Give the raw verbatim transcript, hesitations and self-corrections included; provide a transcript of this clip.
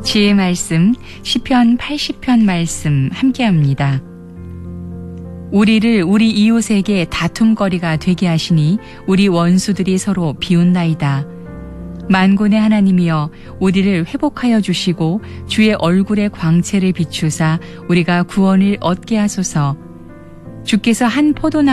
지혜의 말씀 시편 팔십 편 말씀 함께합니다. 우리를 우리 이웃에게 다툼거리가 되게 하시니 우리 원수들이 서로 비웃나이다. 만군의 하나님이여 우리를 회복하여 주시고 주의 얼굴의 광채를 비추사 우리가 구원을 얻게 하소서. 주께서 한 포도나무